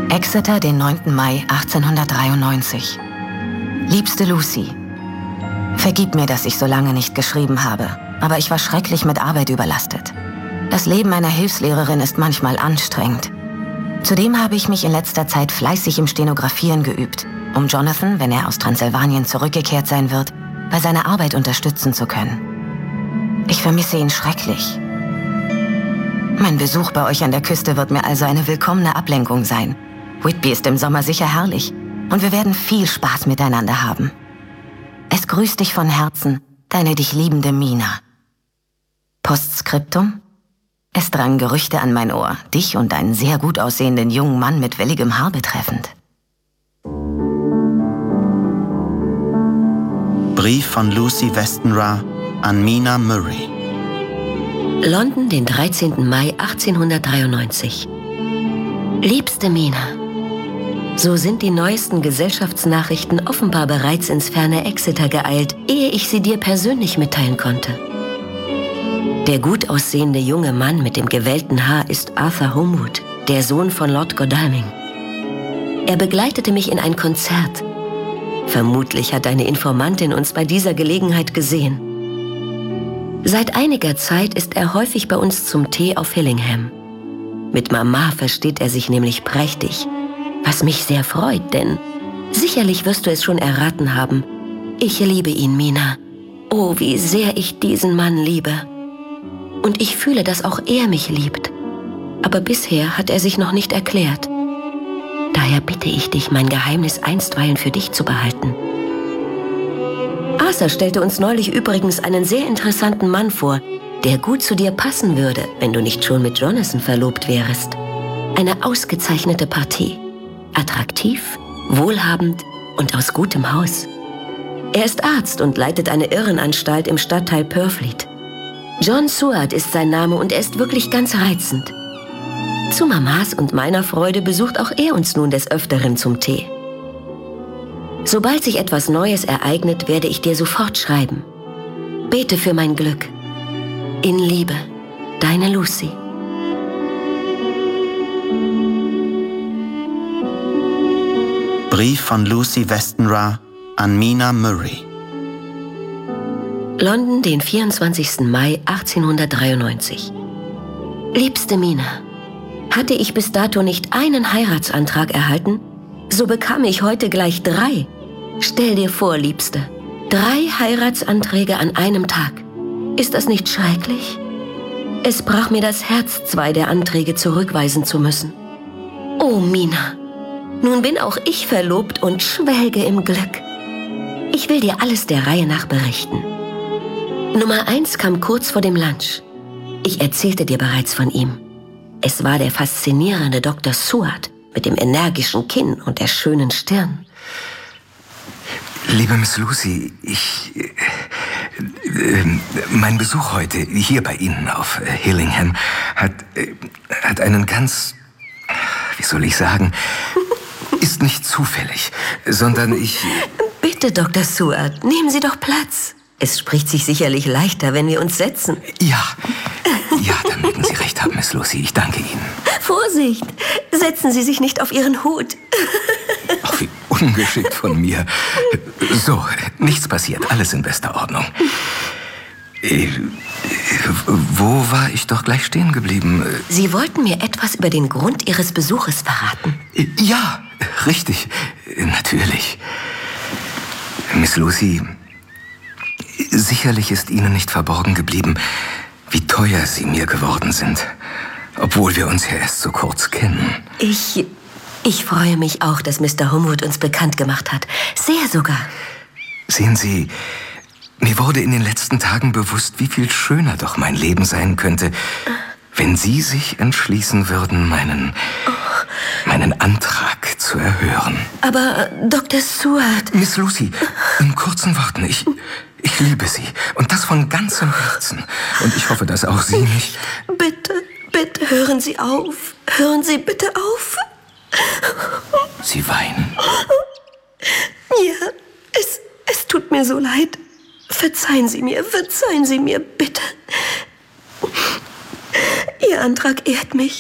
Exeter, den 9. Mai 1893. Liebste Lucy, vergib mir, dass ich so lange nicht geschrieben habe, aber ich war schrecklich mit Arbeit überlastet. Das Leben einer Hilfslehrerin ist manchmal anstrengend. Zudem habe ich mich in letzter Zeit fleißig im Stenografieren geübt, um Jonathan, wenn er aus Transsilvanien zurückgekehrt sein wird, bei seiner Arbeit unterstützen zu können. Ich vermisse ihn schrecklich. Mein Besuch bei euch an der Küste wird mir also eine willkommene Ablenkung sein. Whitby ist im Sommer sicher herrlich und wir werden viel Spaß miteinander haben. Es grüßt dich von Herzen, deine dich liebende Mina. Postskriptum: Es drangen Gerüchte an mein Ohr, dich und einen sehr gut aussehenden jungen Mann mit welligem Haar betreffend. Brief von Lucy Westenra an Mina Murray. London, den 13. Mai 1893. Liebste Mina, so sind die neuesten Gesellschaftsnachrichten offenbar bereits ins ferne Exeter geeilt, ehe ich sie dir persönlich mitteilen konnte. Der gut aussehende junge Mann mit dem gewellten Haar ist Arthur Holmwood, der Sohn von Lord Godalming. Er begleitete mich in ein Konzert. Vermutlich hat eine Informantin uns bei dieser Gelegenheit gesehen. Seit einiger Zeit ist er häufig bei uns zum Tee auf Hillingham. Mit Mama versteht er sich nämlich prächtig, was mich sehr freut, denn sicherlich wirst du es schon erraten haben. Ich liebe ihn, Mina. Oh, wie sehr ich diesen Mann liebe. Und ich fühle, dass auch er mich liebt. Aber bisher hat er sich noch nicht erklärt. Daher bitte ich dich, mein Geheimnis einstweilen für dich zu behalten. Arthur stellte uns neulich übrigens einen sehr interessanten Mann vor, der gut zu dir passen würde, wenn du nicht schon mit Jonathan verlobt wärest. Eine ausgezeichnete Partie. Attraktiv, wohlhabend und aus gutem Haus. Er ist Arzt und leitet eine Irrenanstalt im Stadtteil Purfleet. John Seward ist sein Name und er ist wirklich ganz reizend. Zu Mamas und meiner Freude besucht auch er uns nun des Öfteren zum Tee. Sobald sich etwas Neues ereignet, werde ich dir sofort schreiben. Bete für mein Glück. In Liebe, deine Lucy. Brief von Lucy Westenra an Mina Murray. London, den 24. Mai 1893. Liebste Mina, hatte ich bis dato nicht einen Heiratsantrag erhalten, so bekam ich heute gleich 3. Stell dir vor, Liebste, 3 Heiratsanträge an einem Tag. Ist das nicht schrecklich? Es brach mir das Herz, 2 der Anträge zurückweisen zu müssen. Oh, Mina, nun bin auch ich verlobt und schwelge im Glück. Ich will dir alles der Reihe nach berichten. Nummer 1 kam kurz vor dem Lunch. Ich erzählte dir bereits von ihm. Es war der faszinierende Dr. Seward mit dem energischen Kinn und der schönen Stirn. Liebe Miss Lucy, mein Besuch heute hier bei Ihnen auf Hillingham hat einen ganz, wie soll ich sagen, ist nicht zufällig, sondern ich... Bitte, Dr. Seward, nehmen Sie doch Platz. Es spricht sich sicherlich leichter, wenn wir uns setzen. Ja, da mögen Sie recht haben, Miss Lucy. Ich danke Ihnen. Vorsicht, setzen Sie sich nicht auf Ihren Hut. Ach, wie ungeschickt von mir. So, nichts passiert, alles in bester Ordnung. Wo war ich doch gleich stehen geblieben? Sie wollten mir etwas über den Grund Ihres Besuches verraten. Ja, richtig, natürlich. Miss Lucy, sicherlich ist Ihnen nicht verborgen geblieben, wie teuer Sie mir geworden sind, obwohl wir uns ja erst so kurz kennen. Ich freue mich auch, dass Mr. Holmwood uns bekannt gemacht hat. Sehr sogar. Sehen Sie, mir wurde in den letzten Tagen bewusst, wie viel schöner doch mein Leben sein könnte, wenn Sie sich entschließen würden, meinen Antrag zu erhören. Aber, Dr. Seward... Miss Lucy, in kurzen Worten, ich liebe Sie. Und das von ganzem Herzen. Und ich hoffe, dass auch Sie mich... Bitte, hören Sie auf. Hören Sie bitte auf. Sie weinen? Ja, es tut mir so leid. Verzeihen Sie mir, bitte. Ihr Antrag ehrt mich.